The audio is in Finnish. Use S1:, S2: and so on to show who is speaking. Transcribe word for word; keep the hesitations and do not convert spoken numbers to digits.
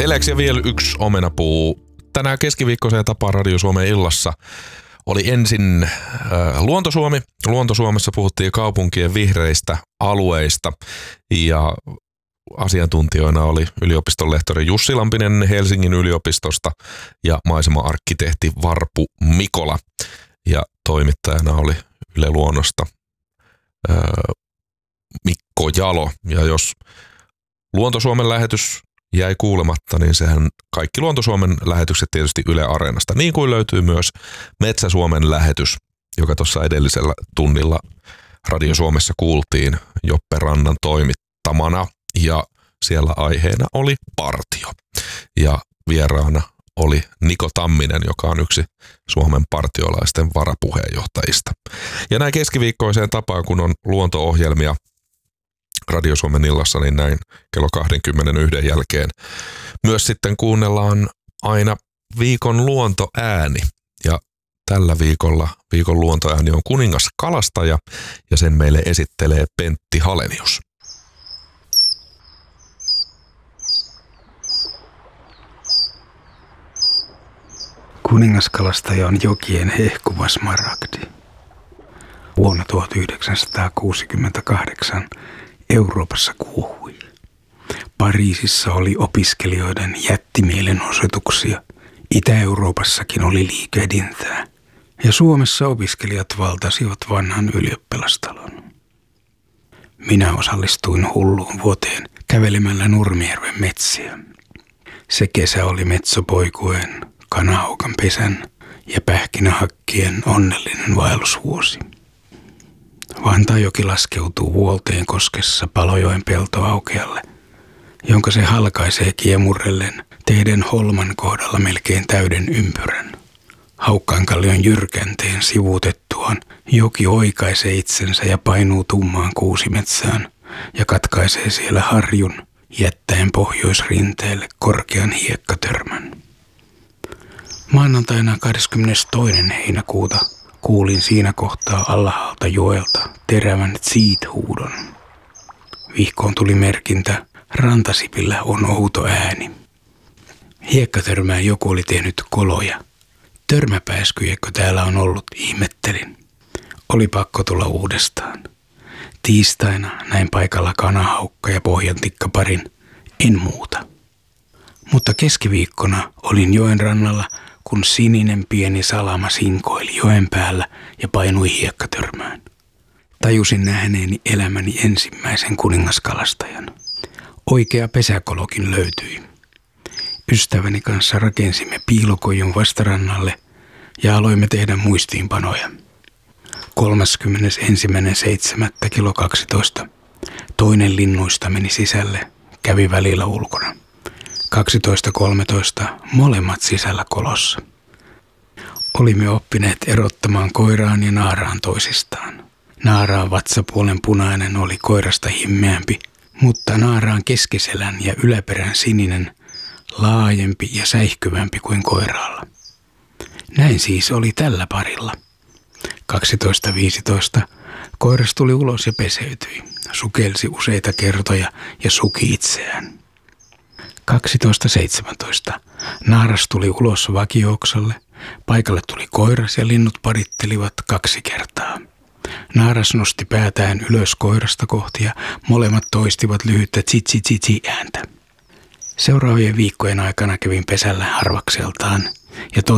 S1: Teleksi ja vielä yksi omenapuu. Tänään keskiviikkoiseen tapaan Radio Suomen illassa oli ensin äh, Luontosuomi. Luontosuomessa puhuttiin kaupunkien vihreistä alueista ja asiantuntijoina oli yliopiston lehtori Jussi Lampinen Helsingin yliopistosta ja maisema-arkkitehti Varpu Mikola. Ja toimittajana oli Yle Luonnosta äh, Mikko Jalo. Ja jos Luontosuomen lähetys jäi kuulematta, niin sehän kaikki Luontosuomen lähetykset tietysti Yle Areenasta. Niin kuin löytyy myös Metsä-Suomen lähetys, joka tuossa edellisellä tunnilla Radio Suomessa kuultiin Joppe Rannan toimittamana. Ja siellä aiheena oli partio. Ja vieraana oli Niko Tamminen, joka on yksi Suomen partiolaisten varapuheenjohtajista. Ja näin keskiviikkoiseen tapaan, kun on luonto-ohjelmia Radio Suomen illassa, niin näin kello kaksikymmentäyksi jälkeen myös sitten kuunnellaan aina viikon luontoääni. Ja tällä viikolla viikon luontoääni on Kuningas Kalastaja ja sen meille esittelee Pentti Halenius.
S2: Kuningaskalastaja on jokien hehkuva smaragdi. Vuonna tuhatyhdeksänsataakuusikymmentäkahdeksan Euroopassa kuohui. Pariisissa oli opiskelijoiden jättimielenosoituksia. Itä-Euroopassakin oli liikehdintää. Ja Suomessa opiskelijat valtasivat vanhan ylioppilastalon. Minä osallistuin hulluun vuoteen kävelemällä Nurmijärven metsiä. Se kesä oli metsopoikueen, kanahaukan pesän ja pähkinähakkien onnellinen vaellusvuosi. Vantajoki laskeutuu Vuolteen koskessa Palojoen peltoaukealle, jonka se halkaisee kiemurrellen tehden Holman kohdalla melkein täyden ympyrän. Haukkaankallion jyrkänteen sivuutettuaan joki oikaisee itsensä ja painuu tummaan kuusimetsään ja katkaisee siellä harjun jättäen pohjoisrinteelle korkean hiekkatörmän. Maanantaina kahdeskymmenestoinen heinäkuuta kuulin siinä kohtaa alhaalta joelta terävän tsiit-huudon. Vihkoon tuli merkintä, rantasipillä on outo ääni. Hiekkatörmään joku oli tehnyt koloja. Törmäpääskyjäkö täällä on ollut, ihmettelin. Oli pakko tulla uudestaan. Tiistaina näin paikalla kanahaukka ja pohjantikkaparin, en muuta. Mutta keskiviikkona olin joen rannalla, kun sininen pieni salama sinkoili joen päällä ja painui hiekkatörmään. Tajusin nähneeni elämäni ensimmäisen kuningaskalastajan. Oikea pesäkolokin löytyi. Ystäväni kanssa rakensimme piilokojun vastarannalle ja aloimme tehdä muistiinpanoja. kolmaskymmenesensimmäinen seitsemättä kello kaksitoista. Toinen linnuista meni sisälle, kävi välillä ulkona. kaksitoista kolmetoista molemmat sisällä kolossa. Olimme oppineet erottamaan koiraan ja naaraan toisistaan. Naaraan vatsapuolen punainen oli koirasta himmeämpi, mutta naaraan keskiselän ja yläperän sininen laajempi ja säihkyvämpi kuin koiraalla. Näin siis oli tällä parilla. kaksitoista viisitoista koiras tuli ulos ja peseytyi, sukelsi useita kertoja ja suki itseään. kaksitoista seitsemäntoista naaras tuli ulos vakioksalle, paikalle tuli koiras ja linnut parittelivat kaksi kertaa. Naaras nosti päätään ylös koirasta kohti ja molemmat toistivat lyhyttä tsi-tsi-tsi ääntä. Seuraavien viikkojen aikana kävin pesällä harvakseltaan ja